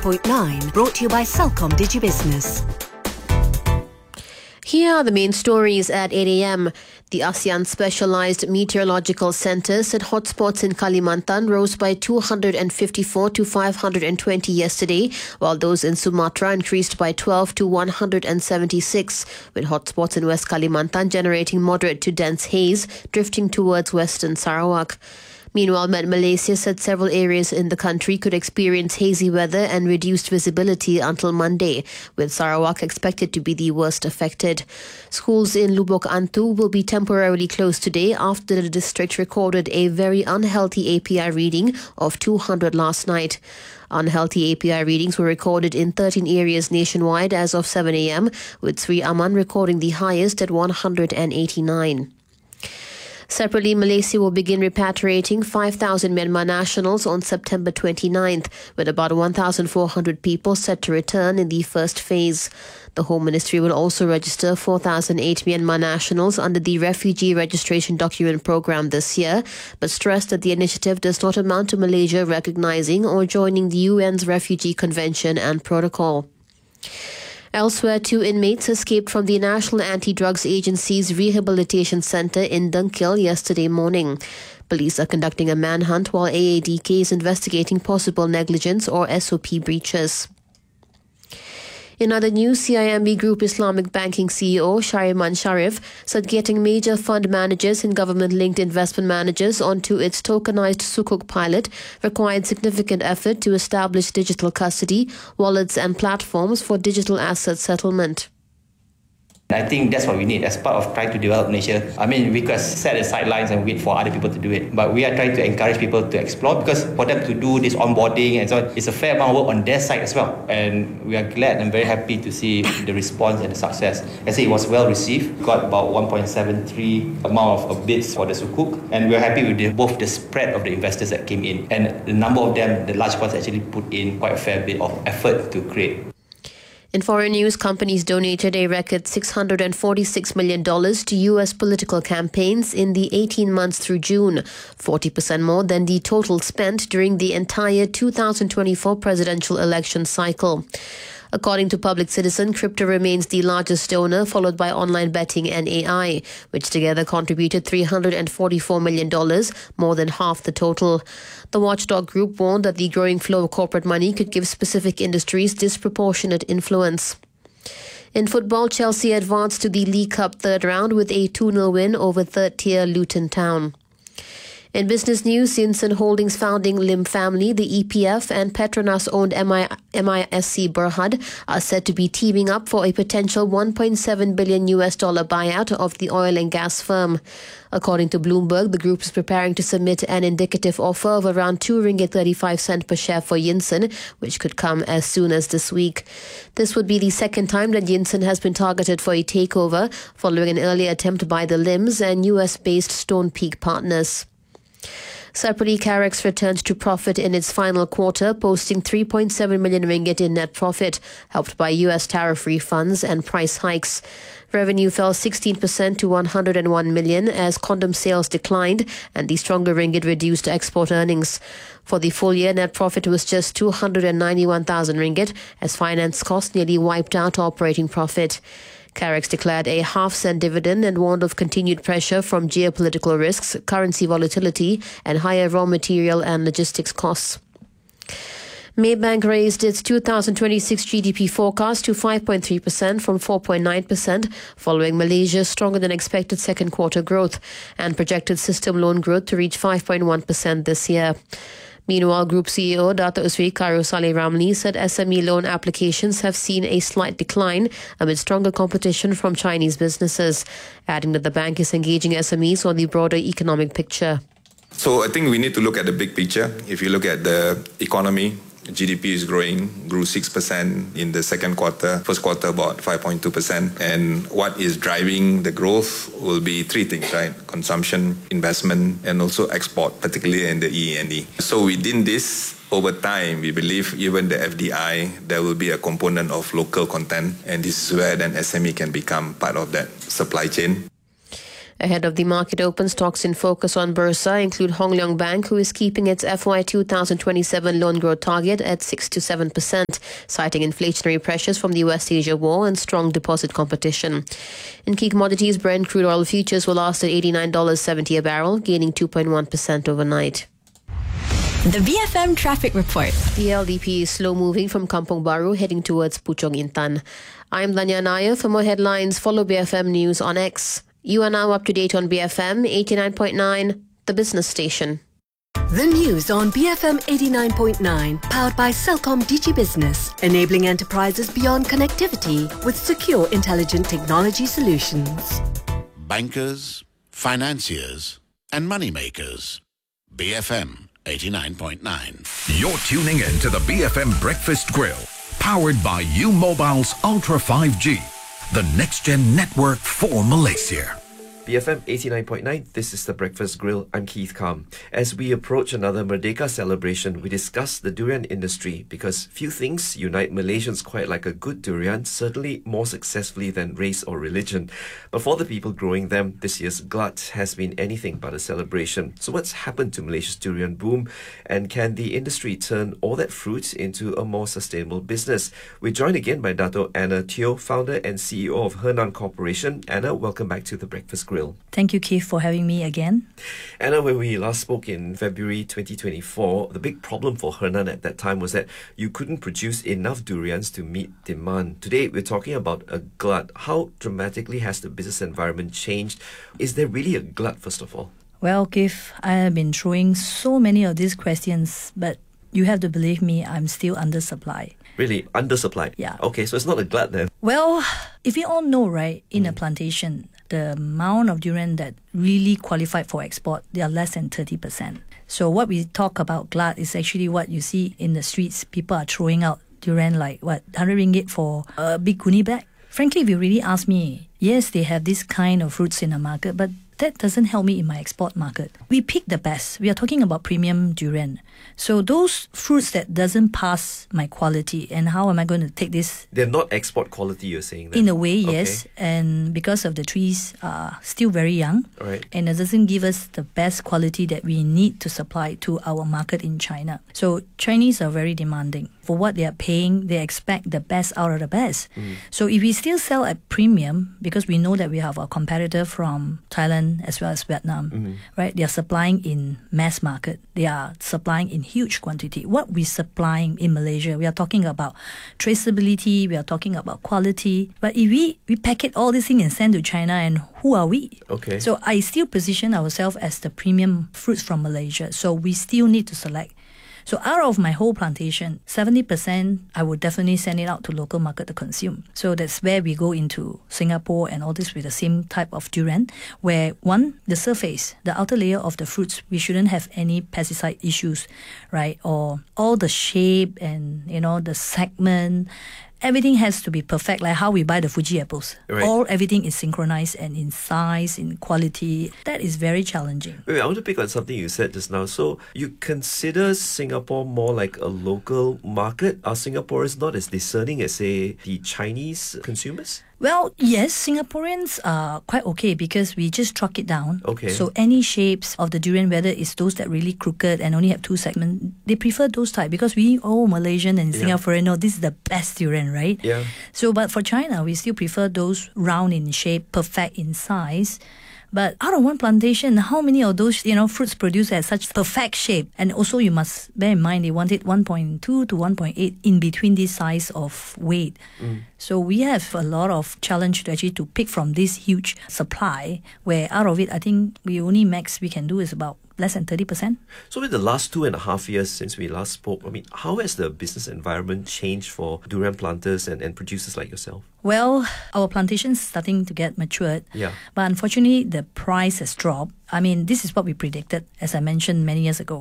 88.9, brought to you by Celcom DigiBusiness. Here are the main stories at 8 a.m. The ASEAN Specialized Meteorological Centre said hotspots in Kalimantan rose by 254 to 520 yesterday, while those in Sumatra increased by 12 to 176, with hotspots in West Kalimantan generating moderate to dense haze drifting towards western Sarawak. Meanwhile, Met Malaysia said several areas in the country could experience hazy weather and reduced visibility until Monday, with Sarawak expected to be the worst affected. Schools in Lubuk Antu will be temporarily closed today after the district recorded a very unhealthy API reading of 200 last night. Unhealthy API readings were recorded in 13 areas nationwide as of 7 a.m., with Sri Aman recording the highest at 189. Separately, Malaysia will begin repatriating 5,000 Myanmar nationals on September 29th, with about 1,400 people set to return in the first phase. The Home Ministry will also register 4,008 Myanmar nationals under the Refugee Registration Document Program this year, but stressed that the initiative does not amount to Malaysia recognizing or joining the UN's Refugee Convention and Protocol. Elsewhere, 2 inmates escaped from the National Anti-Drugs Agency's Rehabilitation Centre in Dengkil yesterday morning. Police are conducting a manhunt while AADK is investigating possible negligence or SOP breaches. In other news, CIMB Group Islamic Banking CEO Shariman Sharif said getting major fund managers and government-linked investment managers onto its tokenized Sukuk pilot required significant effort to establish digital custody, wallets and platforms for digital asset settlement. I think that's what we need as part of trying to develop Malaysia. We could set the sidelines and wait for other people to do it. But we are trying to encourage people to explore, because for them to do this onboarding and so on, it's a fair amount of work on their side as well. And we are glad and very happy to see the response and the success. I say it was well received. We got about 1.73 amount of bids for the Sukuk. And we're happy with both the spread of the investors that came in. And the number of them, the large ones, actually put in quite a fair bit of effort to create. In foreign news, companies donated a record $646 million to U.S. political campaigns in the 18 months through June, 40% more than the total spent during the entire 2024 presidential election cycle. According to Public Citizen, crypto remains the largest donor, followed by online betting and AI, which together contributed $344 million, more than half the total. The watchdog group warned that the growing flow of corporate money could give specific industries disproportionate influence. In football, Chelsea advanced to the League Cup third round with a 2-0 win over third-tier Luton Town. In business news, Yinson Holdings founding Lim family, the EPF and Petronas-owned MISC Berhad are said to be teaming up for a potential $1.7 billion buyout of the oil and gas firm. According to Bloomberg, the group is preparing to submit an indicative offer of around 2 ringgit 35 cent per share for Yinson, which could come as soon as this week. This would be the second time that Yinson has been targeted for a takeover, following an earlier attempt by the Lims and US-based Stone Peak partners. Separately, Carex returned to profit in its final quarter, posting 3.7 million ringgit in net profit, helped by US tariff refunds and price hikes. Revenue fell 16% to 101 million as condom sales declined and the stronger ringgit reduced export earnings. For the full year, net profit was just 291,000 ringgit as finance costs nearly wiped out operating profit. Carex declared a half-cent dividend and warned of continued pressure from geopolitical risks, currency volatility, and higher raw material and logistics costs. Maybank raised its 2026 GDP forecast to 5.3% from 4.9%, following Malaysia's stronger-than-expected second-quarter growth, and projected system loan growth to reach 5.1% this year. Meanwhile, Group CEO Dato' Sri Khairul Saleh Ramli said SME loan applications have seen a slight decline amid stronger competition from Chinese businesses, adding that the bank is engaging SMEs on the broader economic picture. So I think we need to look at the big picture. If you look at the economy, GDP is growing, grew 6% in the second quarter, first quarter about 5.2%. And what is driving the growth will be 3 things, right? Consumption, investment, and also export, particularly in the EE&E. So within this, over time, we believe even the FDI, there will be a component of local content. And this is where then SME can become part of that supply chain. Ahead of the market open, stocks in focus on Bursa include Hong Leong Bank, who is keeping its FY 2027 loan growth target at 6 to 7%, citing inflationary pressures from the West Asia war and strong deposit competition. In key commodities, Brent crude oil futures were last at $89.70 a barrel, gaining 2.1% overnight. The BFM Traffic Report. The LDP is slow moving from Kampong Baru heading towards Puchong Intan. I'm Lanya Nair. For more headlines, follow BFM News on X. You are now up to date on BFM 89.9, the business station. The news on BFM 89.9, powered by Celcom Digi Business, enabling enterprises beyond connectivity with secure, intelligent technology solutions. Bankers, financiers, and moneymakers. BFM 89.9. You're tuning in to the BFM Breakfast Grill, powered by U-Mobile's Ultra 5G, the next-gen network for Malaysia. BFM 89.9, this is the Breakfast Grill. I'm Keith Kam. As we approach another Merdeka celebration, we discuss the durian industry because few things unite Malaysians quite like a good durian, certainly more successfully than race or religion. But for the people growing them, this year's glut has been anything but a celebration. So what's happened to Malaysia's durian boom? And can the industry turn all that fruit into a more sustainable business? We're joined again by Dato' Anna Teo, founder and CEO of Hernan Corporation. Anna, welcome back to the Breakfast Grill. Thank you, Keith, for having me again. Anna, when we last spoke in February 2024, the big problem for Hernan at that time was that you couldn't produce enough durians to meet demand. Today, we're talking about a glut. How dramatically has the business environment changed? Is there really a glut, first of all? Well, Keith, I have been throwing so many of these questions, but you have to believe me, I'm still undersupplied. Really? Undersupplied? Yeah. Okay, so it's not a glut then? Well, if you all know, right, in a plantation, the amount of durian that really qualified for export, they are less than 30%. So what we talk about glut is actually what you see in the streets. People are throwing out durian like, 100 ringgit for a big kuni bag? Frankly, if you really ask me, yes, they have this kind of fruits in the market, but that doesn't help me in my export market. We pick the best. We are talking about premium durian. So those fruits that doesn't pass my quality, and how am I going to take this? They're not export quality, you're saying? Then. In a way, yes. And because of the trees are still very young, right, and it doesn't give us the best quality that we need to supply to our market in China. So Chinese are very demanding. For what they are paying, they expect the best out of the best. So if we still sell at premium, because we know that we have a competitor from Thailand as well as Vietnam, right? They are supplying in mass market. They are supplying in huge quantity. What we're supplying in Malaysia, we are talking about traceability, we are talking about quality. But if we packet all these things and send to China, and who are we? Okay. So I still position ourselves as the premium fruits from Malaysia. So we still need to select. So out of my whole plantation, 70% I would definitely send it out to local market to consume. So that's where we go into Singapore and all this with the same type of durian, where one, the surface, the outer layer of the fruits, we shouldn't have any pesticide issues, right? Or all the shape and, the segment, everything has to be perfect, like how we buy the Fuji apples. Right. Everything is synchronized and in size, in quality. That is very challenging. Wait, I want to pick on something you said just now. So you consider Singapore more like a local market? Are Singaporeans not as discerning as, say, the Chinese consumers? Well, yes, Singaporeans are quite okay because we just truck it down. Okay. So any shapes of the durian, whether it's those that really crooked and only have two segments, they prefer those type because we all Malaysian and Singaporean know this is the best durian, right? Yeah. So, but for China, we still prefer those round in shape, perfect in size. But out of one plantation, how many of those fruits produced at such perfect shape? And also you must bear in mind they wanted 1.2 to 1.8 in between this size of weight. So we have a lot of challenge to actually to pick from this huge supply, where out of it, I think max we can do is about less than 30%. So in the last 2.5 years since we last spoke, how has the business environment changed for durian planters and producers like yourself? Well, our plantation is starting to get matured. Yeah. But unfortunately, the price has dropped. I mean, this is what we predicted, as I mentioned many years ago.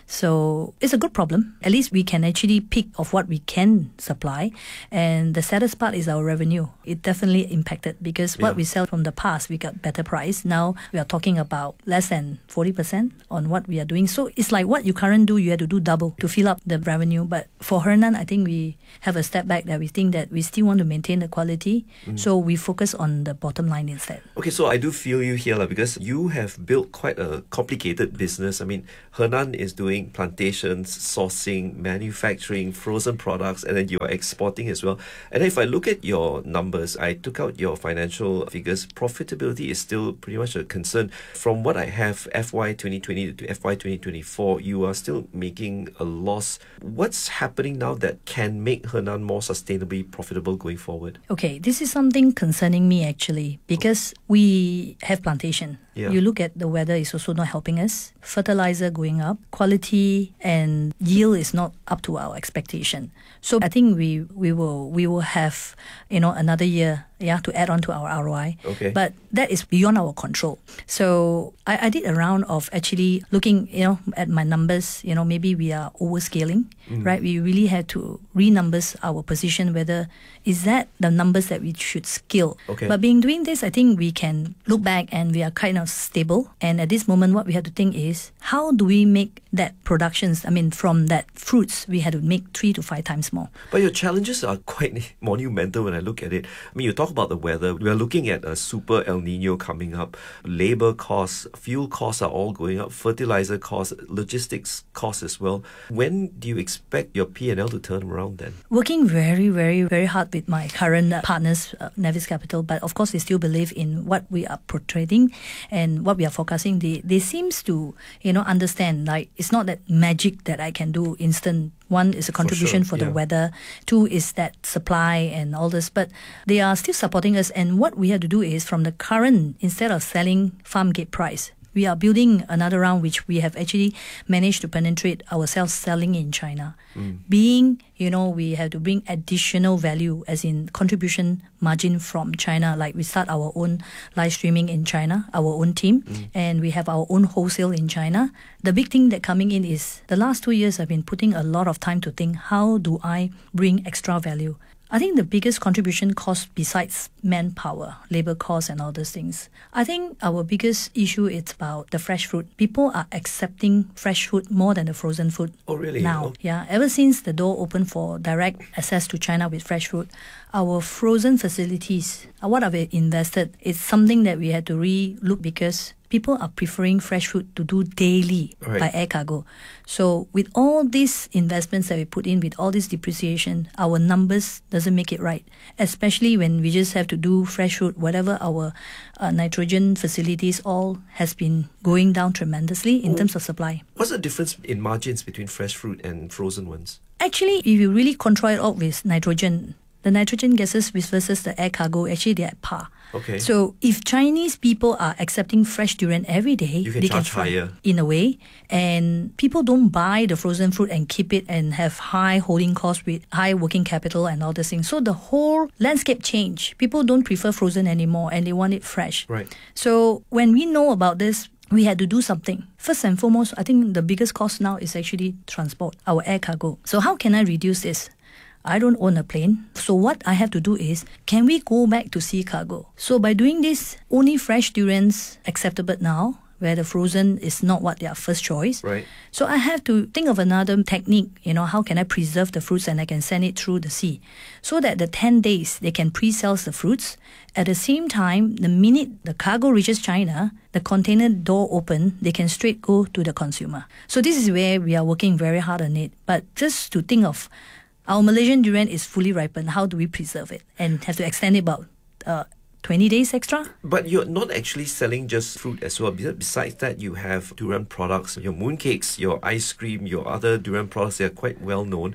So it's a good problem. At least we can actually pick of what we can supply. And the saddest part is our revenue. It definitely impacted because what we sell from the past, we got better price. Now we are talking about less than 40% on what we are doing. So it's like what you currently do, you have to do double to fill up the revenue. But for Hernan, I think we have a step back that we think that we still want to maintain the quality. So we focus on the bottom line instead. Okay, so I do feel you here because you have built quite a complicated business. I mean, Hernan is doing plantations, sourcing, manufacturing, frozen products, and then you are exporting as well. And if I look at your numbers, I took out your financial figures, profitability is still pretty much a concern. From what I have, FY 2020 to FY 2024, you are still making a loss. What's happening now that can make Hernan more sustainably profitable going forward? Okay, this is something concerning me actually because we have plantation. You look at the weather is also not helping us. Fertilizer going up, quality and yield is not up to our expectation. So I think we will have another year to add on to our ROI. Okay. But that is beyond our control. So I did a round of actually looking at my numbers. Maybe we are overscaling, right? We really had to renumbers our position, whether is that the numbers that we should scale. Okay. But doing this, I think we can look back and we are kind of stable. And at this moment, what we have to think is, how do we make that productions? I mean, from that fruits, we had to make 3 to 5 times more. But your challenges are quite monumental when I look at it. I mean, you talk about the weather. We are looking at a super El Nino coming up. Labor costs, fuel costs are all going up. Fertilizer costs, logistics costs as well. When do you expect your P&L to turn around then? Working very, very, very hard with my current partners, Nevis Capital. But of course, they still believe in what we are portraying and what we are forecasting. They seems to, understand, like, it's not that magic that I can do instant. One is a contribution for the weather. 2 is that supply and all this. But they are still supporting us. And what we have to do is from the current, instead of selling farm gate price, we are building another round which we have actually managed to penetrate ourselves selling in China. Being, we have to bring additional value as in contribution margin from China. Like we start our own live streaming in China, our own team, and we have our own wholesale in China. The big thing that coming in is the last 2 years I've been putting a lot of time to think, how do I bring extra value? I think the biggest contribution cost besides manpower, labor costs and all those things, I think our biggest issue is about the fresh fruit. People are accepting fresh food more than the frozen food. Oh, really? Now. Oh. Yeah, ever since the door opened for direct access to China with fresh fruit, our frozen facilities, what have we invested? It's something that we had to re-look because people are preferring fresh food to do daily by air cargo. So with all these investments that we put in, with all this depreciation, our numbers doesn't make it right. Especially when we just have to do fresh food, whatever our nitrogen facilities all has been going down tremendously in terms of supply. What's the difference in margins between fresh fruit and frozen ones? Actually, if you really control it out with nitrogen, the nitrogen gases versus the air cargo, actually they're at par. Okay. So if Chinese people are accepting fresh durian every day, you can they charge can higher in a way, and people don't buy the frozen fruit and keep it and have high holding costs with high working capital and all these things. So the whole landscape change. People don't prefer frozen anymore and they want it fresh. Right. So when we know about this, we had to do something. First and foremost, I think the biggest cost now is actually transport, our air cargo. So how can I reduce this? I don't own a plane. So what I have to do is, can we go back to sea cargo? So by doing this, only fresh durians acceptable now, where the frozen is not what their first choice. Right. So I have to think of another technique, how can I preserve the fruits and I can send it through the sea. So that the 10 days, they can pre-sell the fruits. At the same time, the minute the cargo reaches China, the container door open, they can straight go to the consumer. So this is where we are working very hard on it. But just to think of, our Malaysian durian is fully ripened. How do we preserve it? And have to extend it about 20 days extra. But you're not actually selling just fruit as well. Besides that, you have durian products, your mooncakes, your ice cream, your other durian products. They are quite well known.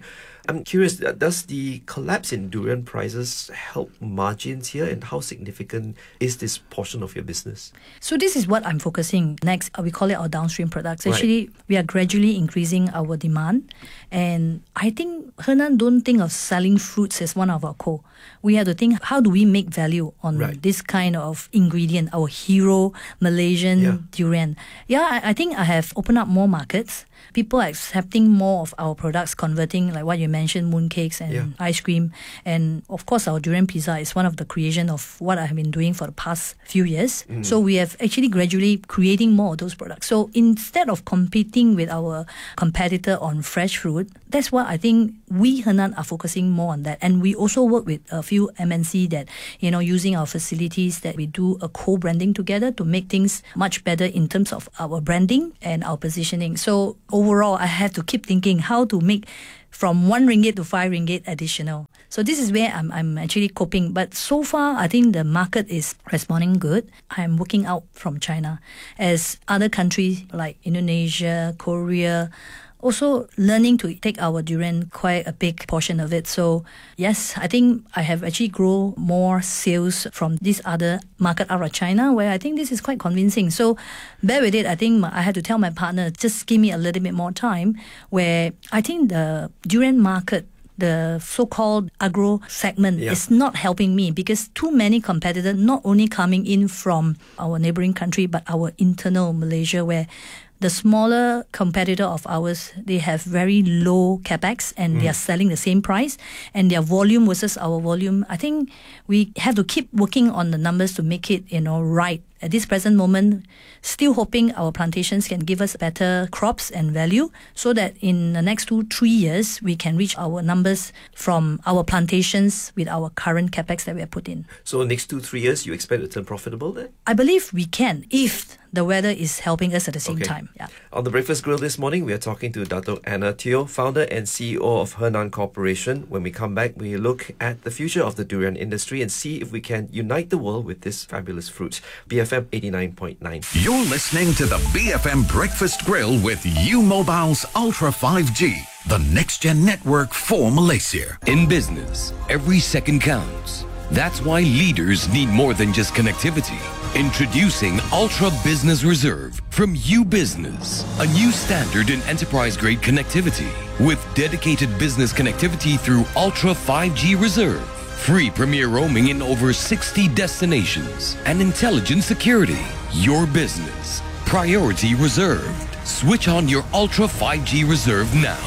I'm curious, does the collapse in durian prices help margins here, and how significant is this portion of your business? So this is what I'm focusing next. We call it our downstream products. Right. Actually, we are gradually increasing our demand. And I think Henan don't think of selling fruits as one of our core. We have to think, how do we make value on this kind of ingredient, our hero Malaysian durian. I think I have opened up more markets. People are accepting more of our products, converting, like what you mentioned, mooncakes and ice cream. And of course, our durian pizza is one of the creation of what I have been doing for the past few years. So we have actually gradually creating more of those products. So instead of competing with our competitor on fresh fruit, that's what I think we Henan are focusing more on that. And we also work with a few MNC that, using our facilities, that we do a co-branding together to make things much better in terms of our branding and our positioning. So overall, I have to keep thinking how to make from 1 ringgit to 5 ringgit additional. So this is where I'm actually coping. But so far, I think the market is responding good. I'm working out from China as other countries like Indonesia, Korea, also learning to take our durian, quite a big portion of it. So yes, I think I have actually grown more sales from this other market out of China, where I think this is quite convincing. So bear with it. I think I had to tell my partner, just give me a little bit more time, where I think the durian market, the so-called agro segment, is not helping me, because too many competitors not only coming in from our neighboring country, but our internal Malaysia, where the smaller competitor of ours, they have very low capex and they are selling the same price, and their volume versus our volume. I think we have to keep working on the numbers to make it, right. At this present moment, still hoping our plantations can give us better crops and value, so that in the next 2-3 years, we can reach our numbers from our plantations with our current capex that we have put in. So next 2-3 years, you expect to turn profitable then? I believe we can, if the weather is helping us at the same time. Yeah. On the Breakfast Grill this morning, we are talking to Dato' Anna Teo, founder and CEO of Henan Corporation. When we come back, we look at the future of the durian industry and see if we can unite the world with this fabulous fruit. BFM 89.9. You're listening to the BFM Breakfast Grill with U-Mobile's Ultra 5G, the next-gen network for Malaysia. In business, every second counts. That's why leaders need more than just connectivity. Introducing Ultra Business Reserve from U-Business, a new standard in enterprise-grade connectivity with dedicated business connectivity through Ultra 5G Reserve. Free premier roaming in over 60 destinations and intelligent security. Your business. Priority reserved. Switch on your Ultra 5G Reserve now.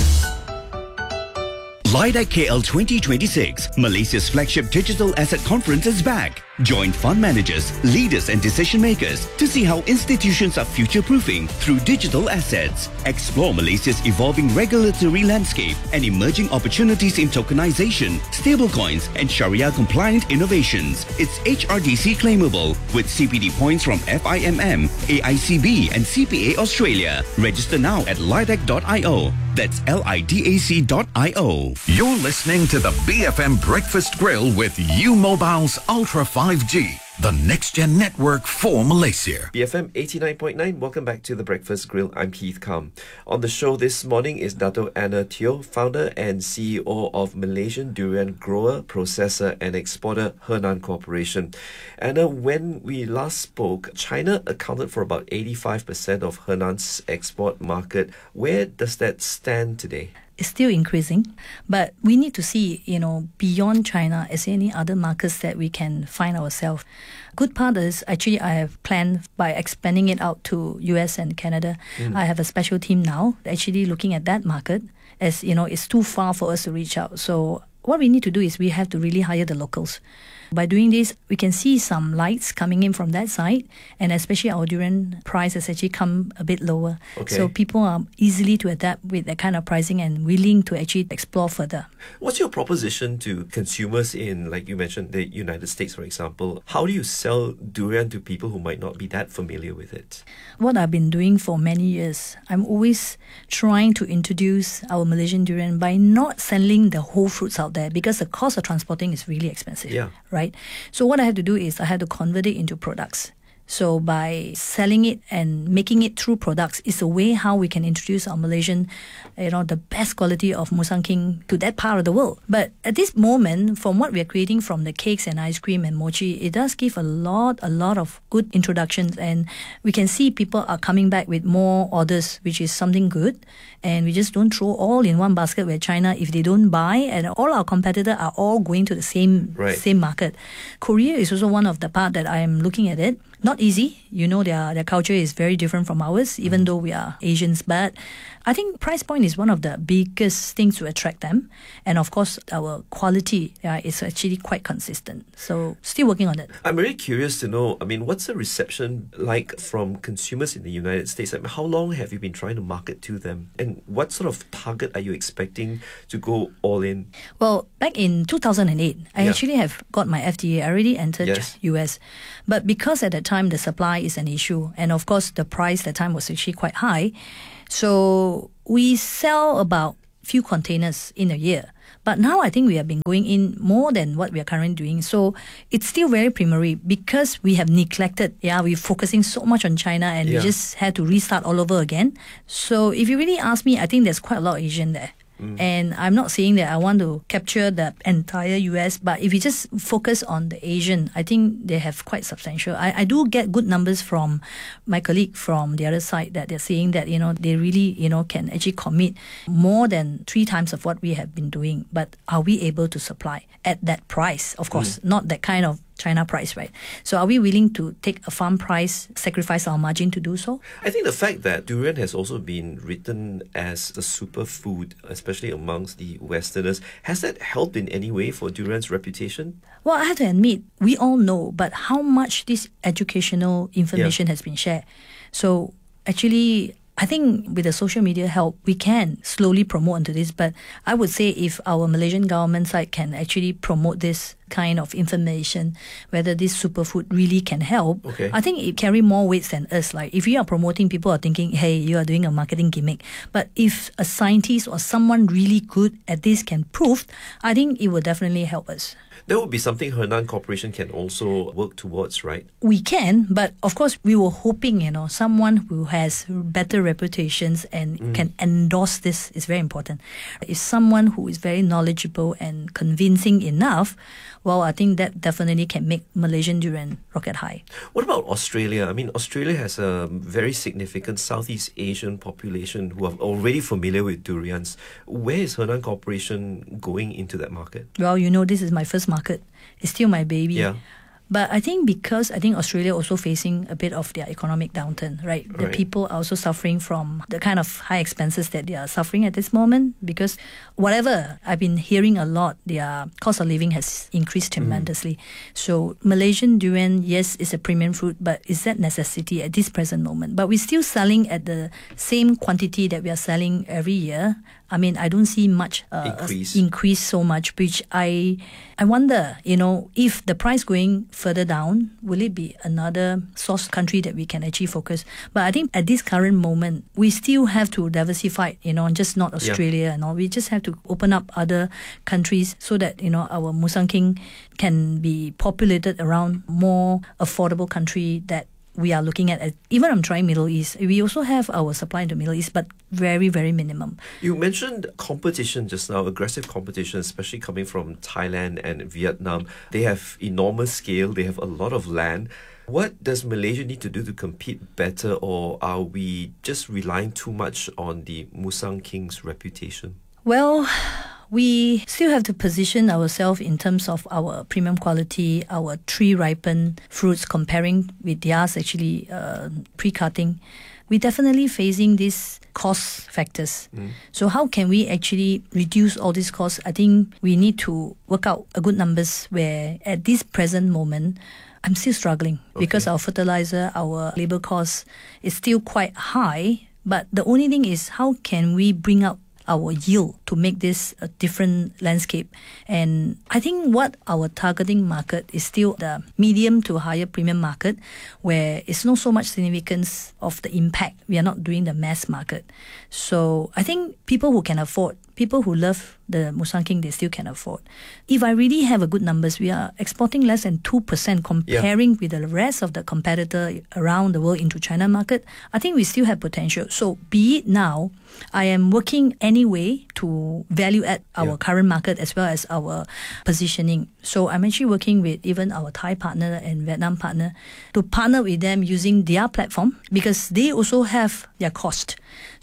LIDAC KL 2026, Malaysia's flagship digital asset conference, is back. Join fund managers, leaders and decision makers to see how institutions are future-proofing through digital assets. Explore Malaysia's evolving regulatory landscape and emerging opportunities in tokenization, stablecoins and Sharia-compliant innovations. It's HRDC claimable with CPD points from FIMM, AICB and CPA Australia. Register now at lidac.io. That's LIDAC.io. You're listening to the BFM Breakfast Grill with U-Mobile's Ultra 5G, the next-gen network for Malaysia. BFM 89.9, welcome back to the Breakfast Grill. I'm Keith Kam. On the show this morning is Dato' Anna Teo, founder and CEO of Malaysian durian grower, processor and exporter Henan Corporation. Anna, when we last spoke, China accounted for about 85% of Henan's export market. Where does that stand today? It's still increasing, but we need to see, beyond China, as any other markets that we can find ourselves. Good part is actually I have planned by expanding it out to US and Canada. I have a special team now actually looking at that market, as it's too far for us to reach out. So what we need to do is we have to really hire the locals. By doing this, we can see some lights coming in from that side, and especially our durian price has actually come a bit lower. Okay. So people are easily to adapt with that kind of pricing and willing to actually explore further. What's your proposition to consumers in, like you mentioned, the United States, for example? How do you sell durian to people who might not be that familiar with it? What I've been doing for many years, I'm always trying to introduce our Malaysian durian by not selling the whole fruits out there, because the cost of transporting is really expensive. Yeah. Right? So what I have to do is I have to convert it into products. So by selling it and making it through products is a way how we can introduce our Malaysian, the best quality of Musang King to that part of the world. But at this moment, from what we are creating from the cakes and ice cream and mochi, it does give a lot of good introductions, and we can see people are coming back with more orders, which is something good. And we just don't throw all in one basket where China, if they don't buy, and all our competitors are all going to the same market. Korea is also one of the part that I am looking at it. Not easy, their culture is very different from ours, even though we are Asians. But I think price point is one of the biggest things to attract them. And of course, our quality is actually quite consistent. So still working on it. I'm very curious to know, what's the reception like from consumers in the United States? How long have you been trying to market to them? And what sort of target are you expecting to go all in? Well, back in 2008, I actually have got my FDA. I already entered US. But because at that time the supply is an issue, and of course the price at that time was actually quite high, so we sell about few containers in a year. But now I think we have been going in more than what we are currently doing. So it's still very primary because we have neglected. We're focusing so much on China, and we just had to restart all over again. So if you really ask me, I think there's quite a lot of Asian there. And I'm not saying that I want to capture the entire US, but if you just focus on the Asian, I think they have quite substantial. I do get good numbers from my colleague from the other side that they're saying that, they really, can actually commit more than 3 times of what we have been doing. But are we able to supply at that price? Of course, not that kind of China price, right? So are we willing to take a farm price, sacrifice our margin to do so? I think the fact that durian has also been written as a superfood, especially amongst the Westerners, has that helped in any way for durian's reputation? Well, I have to admit, we all know, but how much this educational information has been shared. So actually, I think with the social media help, we can slowly promote into this. But I would say if our Malaysian government side can actually promote this kind of information, whether this superfood really can help, I think it carry more weights than us. Like if you are promoting, people are thinking, hey, you are doing a marketing gimmick. But if a scientist or someone really good at this can prove, I think it will definitely help us. That would be something Henan Corporation can also work towards, right? We can, but of course we were hoping, someone who has better reputations and can endorse this is very important. If someone who is very knowledgeable and convincing enough, well, I think that definitely can make Malaysian durian rocket high. What about Australia? Australia has a very significant Southeast Asian population who are already familiar with durians. Where is Henan Corporation going into that market? Well, this is my first market. It's still my baby. Yeah. But I think because Australia also facing a bit of their economic downturn, right? The people are also suffering from the kind of high expenses that they are suffering at this moment, because whatever I've been hearing a lot, their cost of living has increased tremendously. So Malaysian durian, yes, is a premium fruit, but is that necessity at this present moment? But we're still selling at the same quantity that we are selling every year. I don't see much increase so much, which I wonder, if the price going further down, will it be another source country that we can actually focus? But I think at this current moment, we still have to diversify, just not Australia and all. We just have to open up other countries so that, our Musang King can be populated around more affordable country that we are looking at. Even I'm trying Middle East. We also have our supply into Middle East, but very, very minimum. You mentioned competition just now, aggressive competition, especially coming from Thailand and Vietnam. They have enormous scale. They have a lot of land. What does Malaysia need to do to compete better, or are we just relying too much on the Musang King's reputation? Well, we still have to position ourselves in terms of our premium quality, our tree-ripened fruits comparing with theirs actually pre-cutting. We're definitely facing these cost factors. So how can we actually reduce all these costs? I think we need to work out a good numbers where at this present moment, I'm still struggling because our fertilizer, our labor cost is still quite high. But the only thing is, how can we bring up our yield to make this a different landscape? And I think what our targeting market is still the medium to higher premium market, where it's not so much significance of the impact. We are not doing the mass market. So I think people who can afford, people who love the Musang King they still can afford. If I really have a good numbers, we are exporting less than 2% comparing with the rest of the competitor around the world into China market. I think we still have potential. So be it now, I am working anyway to value add our current market as well as our positioning. So I'm actually working with even our Thai partner and Vietnam partner to partner with them using their platform because they also have their cost.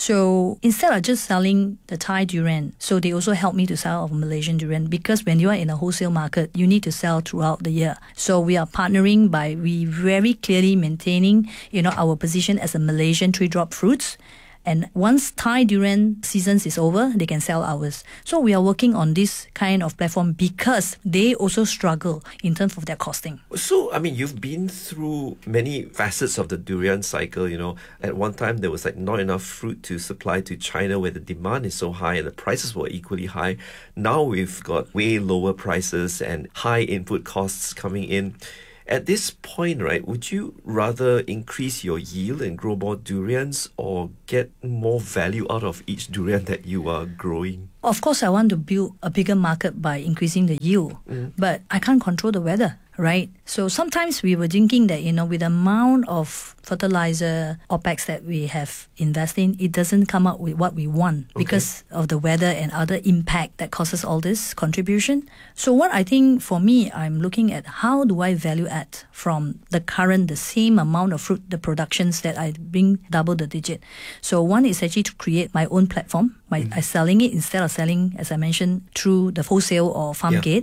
So instead of just selling the Thai durian, so they also help me to sell our Malaysian durian because when you are in a wholesale market, you need to sell throughout the year. So we are partnering by we very clearly maintaining, our position as a Malaysian tree-drop fruits. And once Thai durian seasons is over, they can sell ours. So we are working on this kind of platform because they also struggle in terms of their costing. So, you've been through many facets of the durian cycle, At one time, there was not enough fruit to supply to China where the demand is so high and the prices were equally high. Now we've got way lower prices and high input costs coming in. At this point, right, would you rather increase your yield and grow more durians or get more value out of each durian that you are growing? Of course, I want to build a bigger market by increasing the yield, but I can't control the weather, right? So sometimes we were thinking that, with the amount of fertilizer OPEX that we have invested in, it doesn't come up with what we want because of the weather and other impact that causes all this contribution. So what I think for me, I'm looking at how do I value add from the same amount of fruit, the productions that I bring double the digit. So one is actually to create my own platform, by selling it instead of selling, as I mentioned, through the wholesale or farm gate.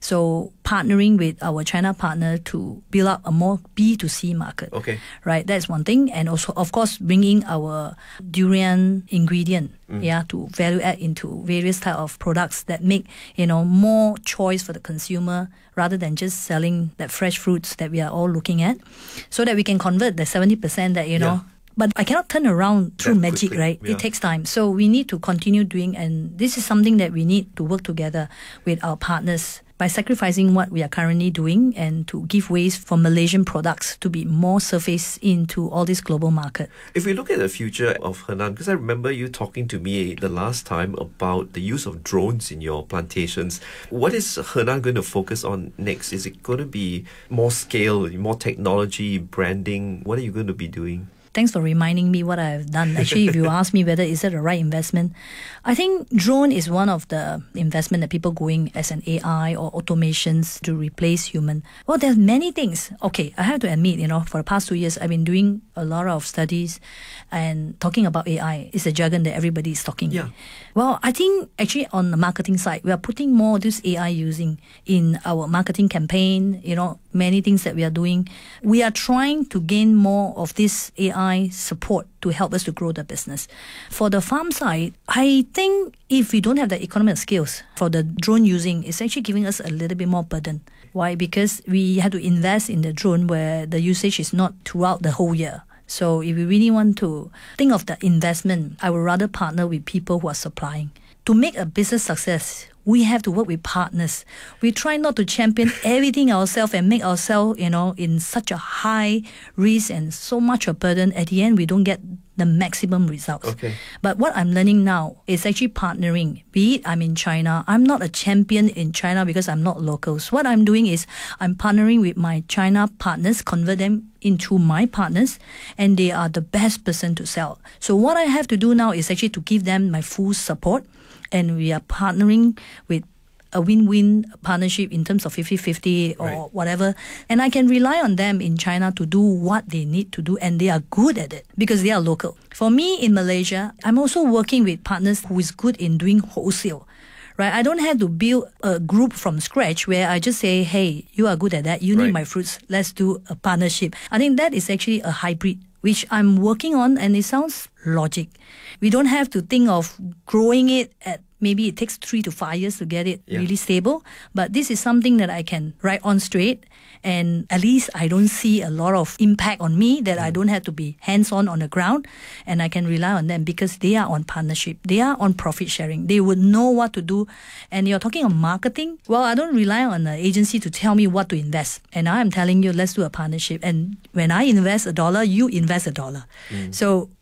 So partnering with our China partner to build up a more B2C market. Right, that's one thing. And also, of course, bringing our durian ingredient to value add into various type of products that make, more choice for the consumer rather than just selling that fresh fruits that we are all looking at, so that we can convert the 70% that, But I cannot turn around through magic, right? It takes time. So we need to continue doing, and this is something that we need to work together with our partners by sacrificing what we are currently doing and to give ways for Malaysian products to be more surfaced into all this global market. If we look at the future of Henan, because I remember you talking to me the last time about the use of drones in your plantations. What is Henan going to focus on next? Is it going to be more scale, more technology, branding? What are you going to be doing? Thanks for reminding me what I've done. Actually, if you ask me whether is it the right investment, I think drone is one of the investment that people going as an AI or automations to replace human. Well, there's many things. Okay, I have to admit, for the past 2 years, I've been doing a lot of studies and talking about AI. It's a jargon that everybody is talking. Well, I think actually on the marketing side, we are putting more of this AI using in our marketing campaign, many things that we are doing. We are trying to gain more of this AI support to help us to grow the business. For the farm side, I think if we don't have the economic skills for the drone using, it's actually giving us a little bit more burden. Why? Because we have to invest in the drone where the usage is not throughout the whole year. So if we really want to think of the investment, I would rather partner with people who are supplying. To make a business success, we have to work with partners. We try not to champion everything ourselves and make ourselves, in such a high risk and so much a burden. At the end, we don't get the maximum results. But what I'm learning now is actually partnering. Be it I'm in China, I'm not a champion in China because I'm not local. So what I'm doing is I'm partnering with my China partners, convert them into my partners, and they are the best person to sell. So what I have to do now is actually to give them my full support. And we are partnering with a win-win partnership in terms of 50-50 or whatever. And I can rely on them in China to do what they need to do, and they are good at it because they are local. For me in Malaysia, I'm also working with partners who is good in doing wholesale. Right? I don't have to build a group from scratch where I just say, hey, you are good at that, you need my fruits, let's do a partnership. I think that is actually a hybrid, which I'm working on, and it sounds logic. We don't have to think of growing it at maybe it takes 3 to 5 years to get it really stable. But this is something that I can write on straight. And at least I don't see a lot of impact on me, that I don't have to be hands-on on the ground. And I can rely on them because they are on partnership. They are on profit sharing. They would know what to do. And you're talking on marketing. Well, I don't rely on an agency to tell me what to invest. And I am telling you, let's do a partnership. And when I invest $1, you invest $1. So if you tell me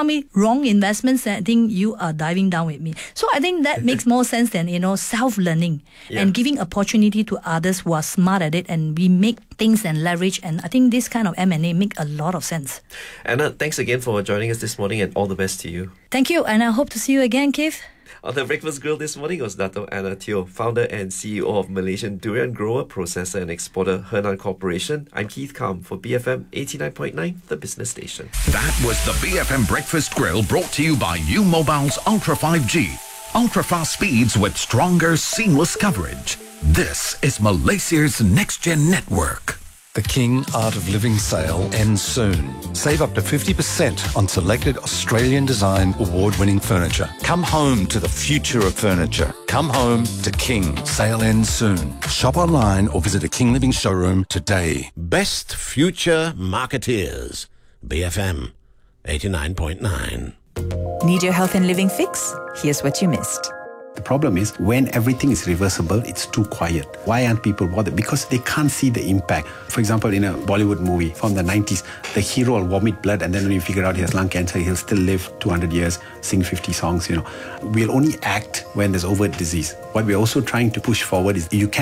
me wrong investments, I think you are diving down with me. So I think that makes more sense than, self-learning and giving opportunity to others who are smart at it, and we make things and leverage. And I think this kind of M&A make a lot of sense. Anna, thanks again for joining us this morning, and all the best to you. Thank you, and I hope to see you again, Keith. On the Breakfast Grill this morning was Dato' Anna Teo, founder and CEO of Malaysian Durian Grower, Processor and Exporter Hernan Corporation. I'm Keith Kam for BFM 89.9, the business station. That was the BFM Breakfast Grill, brought to you by U-Mobile's Ultra 5G. Ultra-fast speeds with stronger, seamless coverage. This is Malaysia's next-gen network. The King Art of Living sale ends soon. Save up to 50% on selected Australian design award-winning furniture. Come home to the future of furniture. Come home to King. Sale ends soon. Shop online or visit a King Living showroom today. Best Future Marketeers. BFM 89.9. Need your health and living fix? Here's what you missed. The problem is when everything is reversible, it's too quiet. Why aren't people bothered? Because they can't see the impact. For example, in a Bollywood movie from the 90s, the hero will vomit blood, and then when you figure out he has lung cancer, he'll still live 200 years, sing 50 songs, We'll only act when there's overt disease. What we're also trying to push forward is you can